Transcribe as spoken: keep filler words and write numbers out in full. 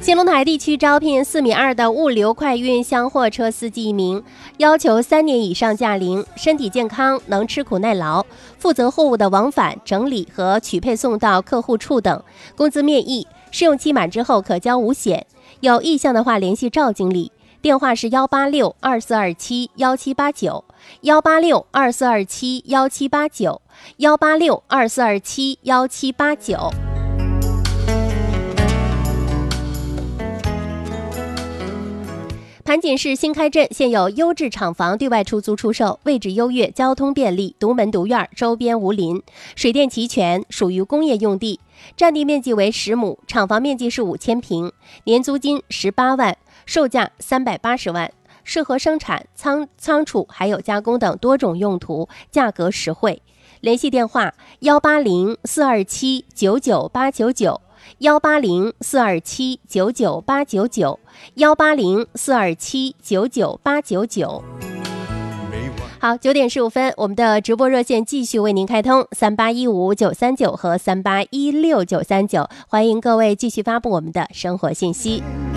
兴隆台地区招聘四米二的物流快运箱货车司机一名，要求三年以上驾龄，身体健康，能吃苦耐劳，负责货物的往返、整理和取配送到客户处等，工资面议，试用期满之后可交五险。有意向的话联系赵经理，电话是幺八六二四二七幺七八九，幺八六二四二七幺七八九，幺八六二四二七幺七八九。盘锦市新开镇现有优质厂房对外出租出售，位置优越，交通便利，独门独院，周边无邻，水电齐全，属于工业用地，占地面积为十亩，厂房面积是五千平，年租金十八万，售价三百八十万，适合生产、仓仓储还有加工等多种用途，价格实惠。联系电话幺八零四二七九九八九九。幺八零四二七九九八九九，幺八零四二七九九八九九。好，九点十五分，我们的直播热线继续为您开通，三八一五九三九和三八一六九三九，欢迎各位继续发布我们的生活信息。